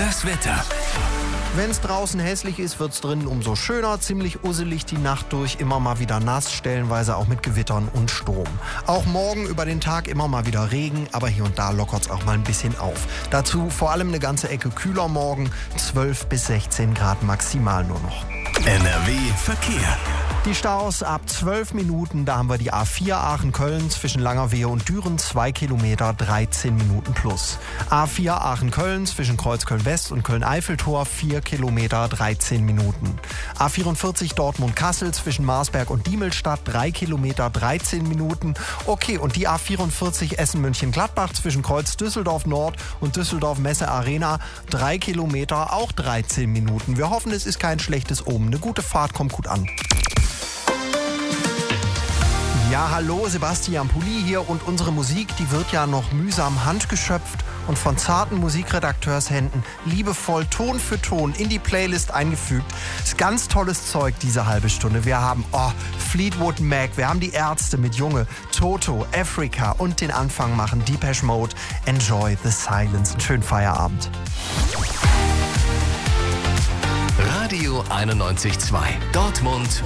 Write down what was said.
Das Wetter. Wenn es draußen hässlich ist, wird es drinnen umso schöner. Ziemlich usselig die Nacht durch, immer mal wieder nass, stellenweise auch mit Gewittern und Sturm. Auch morgen über den Tag immer mal wieder Regen, aber hier und da lockert es auch mal ein bisschen auf. Dazu vor allem eine ganze Ecke kühler morgen, 12 bis 16 Grad maximal nur noch. NRW Verkehr. Die Staus ab 12 Minuten, da haben wir die A4 Aachen-Köln zwischen Langerwehe und Düren, 2 Kilometer, 13 Minuten plus. A4 Aachen-Köln zwischen Kreuzköln-West und Köln-Eiffeltor, 4 Kilometer, 13 Minuten. A44 Dortmund-Kassel zwischen Marsberg und Diemelstadt, 3 Kilometer, 13 Minuten. Okay, und die A44 Essen-München-Gladbach zwischen Kreuz-Düsseldorf-Nord und Düsseldorf-Messe-Arena, 3 Kilometer, auch 13 Minuten. Wir hoffen, es ist kein schlechtes Omen. Eine gute Fahrt kommt gut an. Ja, hallo, Sebastian Pulli hier und unsere Musik, die wird ja noch mühsam handgeschöpft und von zarten Musikredakteurshänden liebevoll Ton für Ton in die Playlist eingefügt. Ist ganz tolles Zeug, diese halbe Stunde. Wir haben Fleetwood Mac, wir haben die Ärzte mit Junge, Toto, Africa und den Anfang machen Depeche Mode, Enjoy the Silence. Einen schönen Feierabend. Radio 91.2 Dortmund